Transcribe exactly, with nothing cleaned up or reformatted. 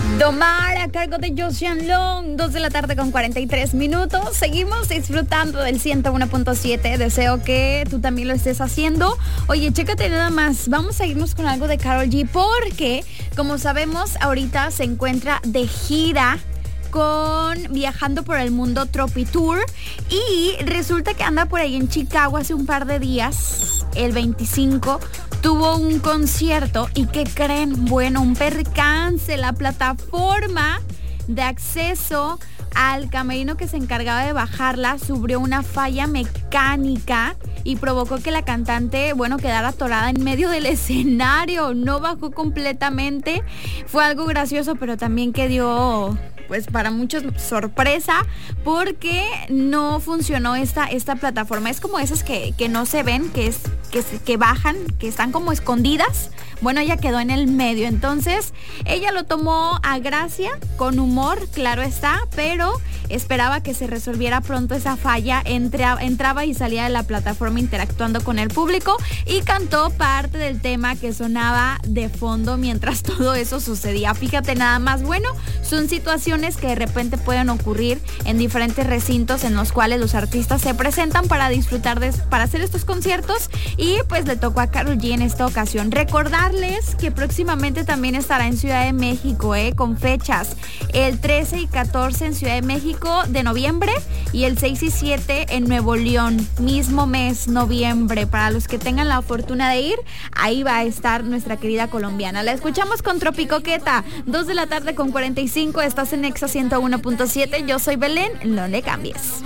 Domar a cargo de Joseon Long, dos de la tarde con cuarenta y tres minutos. Seguimos disfrutando del ciento uno punto siete. Deseo que tú también lo estés haciendo. Oye, chécate nada más. Vamos a irnos con algo de Karol G porque, como sabemos, ahorita se encuentra de gira con Viajando por el Mundo Tropi Tour y resulta que anda por ahí en Chicago hace un par de días, el veinticinco. Tuvo un concierto y ¿qué creen? Bueno, un percance. La plataforma de acceso al camerino que se encargaba de bajarla sufrió una falla mecánica y provocó que la cantante, bueno, quedara atorada en medio del escenario. No bajó completamente. Fue algo gracioso, pero también que dio, pues para muchos, sorpresa, porque no funcionó esta, esta plataforma. Es como esas que, que no se ven, que es que, que bajan, que están como escondidas. Bueno, ella quedó en el medio, entonces ella lo tomó a gracia, con humor, claro está, pero esperaba que se resolviera pronto esa falla. Entra, entraba y salía de la plataforma interactuando con el público y cantó parte del tema que sonaba de fondo mientras todo eso sucedía. Fíjate nada más, bueno, son situaciones que de repente pueden ocurrir en diferentes recintos en los cuales los artistas se presentan para disfrutar de, para hacer estos conciertos, y pues le tocó a Karol G en esta ocasión. Recordarles que próximamente también estará en Ciudad de México, eh, con fechas el trece y catorce en Ciudad de México de noviembre y el seis y siete en Nuevo León, mismo mes, noviembre. Para los que tengan la fortuna de ir, ahí va a estar nuestra querida colombiana. La escuchamos con Tropicoqueta, dos de la tarde con cuarenta y cinco. Estás en Exa ciento uno punto siete. Yo soy Belén, no le cambies.